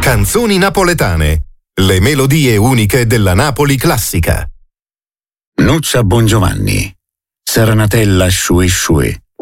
Canzoni napoletane. Le melodie uniche della Napoli classica. Nuccia Bongiovanni. Serenatella Shue Shue.